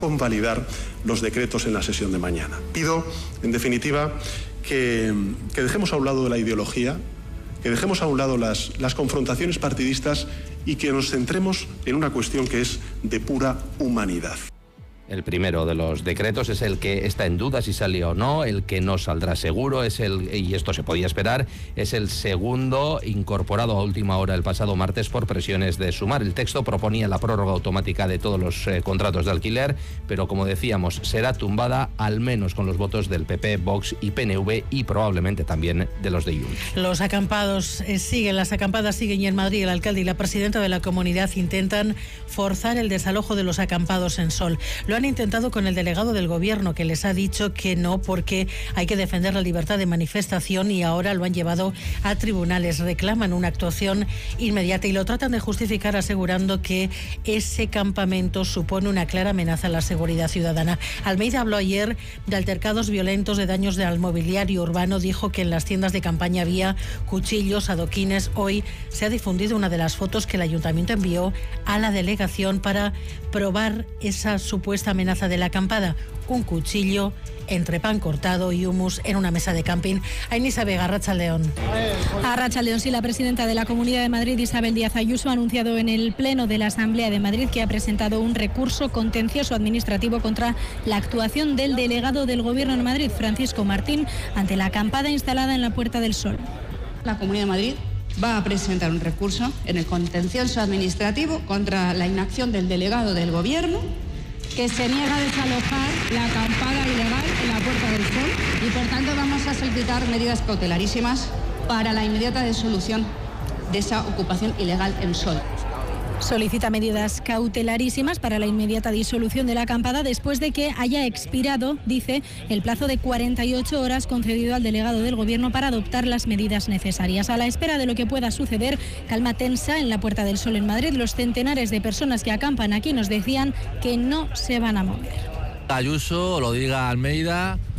convalidar los decretos en la sesión de mañana. Pido, en definitiva, que dejemos a un lado la ideología, que dejemos a un lado las confrontaciones partidistas y que nos centremos en una cuestión que es de pura humanidad. El primero de los decretos es el que está en duda si sale o no, el que no saldrá seguro, y esto se podía esperar, es el segundo incorporado a última hora el pasado martes por presiones de Sumar. El texto proponía la prórroga automática de todos los contratos de alquiler, pero como decíamos, será tumbada al menos con los votos del PP, Vox y PNV y probablemente también de los de Junts. Los acampados siguen, las acampadas siguen y en Madrid el alcalde y la presidenta de la comunidad intentan forzar el desalojo de los acampados en Sol. Lo han intentado con el delegado del gobierno, que les ha dicho que no, porque hay que defender la libertad de manifestación, y ahora lo han llevado a tribunales. Reclaman una actuación inmediata y lo tratan de justificar asegurando que ese campamento supone una clara amenaza a la seguridad ciudadana. Almeida habló ayer de altercados violentos, de daños al mobiliario urbano. Dijo que en las tiendas de campaña había cuchillos, adoquines. Hoy se ha difundido una de las fotos que el ayuntamiento envió a la delegación para probar esa supuesta amenaza de la acampada. Un cuchillo entre pan cortado y humus en una mesa de camping. Ainisa Vega, Arratsaldeon. Arratsaldeon, sí, la presidenta de la Comunidad de Madrid, Isabel Díaz Ayuso, ha anunciado en el Pleno de la Asamblea de Madrid que ha presentado un recurso contencioso administrativo contra la actuación del delegado del Gobierno en Madrid, Francisco Martín, ante la acampada instalada en la Puerta del Sol. La Comunidad de Madrid va a presentar un recurso en el contencioso administrativo contra la inacción del delegado del Gobierno, que se niega a desalojar la acampada ilegal en la Puerta del Sol, y por tanto vamos a solicitar medidas cautelarísimas para la inmediata disolución de esa ocupación ilegal en Sol. Solicita medidas cautelarísimas para la inmediata disolución de la acampada después de que haya expirado, dice, el plazo de 48 horas concedido al delegado del Gobierno para adoptar las medidas necesarias. A la espera de lo que pueda suceder, calma tensa en la Puerta del Sol en Madrid. Los centenares de personas que acampan aquí nos decían que no se van a mover. Ayuso, lo diga Almeida,